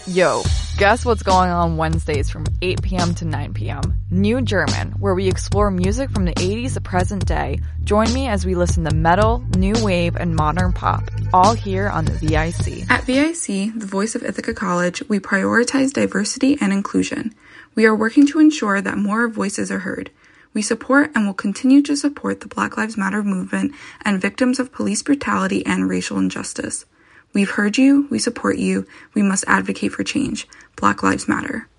Yo, guess what's going on Wednesdays from 8 p.m. to 9 p.m.? New German, where we explore music from the 80s to present day. Join me as we listen to metal, new wave, and modern pop, all here on the VIC. At VIC, the voice of Ithaca College, we prioritize diversity and inclusion. We are working to ensure that more voices are heard. We support and will continue to support the Black Lives Matter movement and victims of police brutality and racial injustice. We've heard you, we support you, we must advocate for change. Black Lives Matter.